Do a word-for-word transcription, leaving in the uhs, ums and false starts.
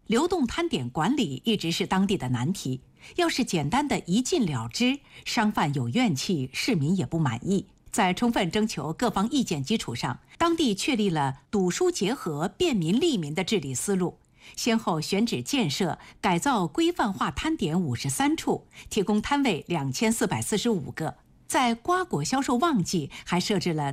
流动摊点管理一直是当地的难题。要是简单的一禁了之，商贩有怨气，市民也不满意。在充分征求各方意见基础上，当地确立了堵疏结合、便民利民的治理思路，先后选址建设、改造规范化摊点五十三处，提供摊位两千四百四十五个。在瓜果销售旺季，还设置了